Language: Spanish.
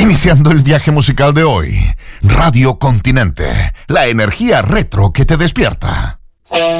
Iniciando el viaje musical de hoy, Radio Continente, la energía retro que te despierta.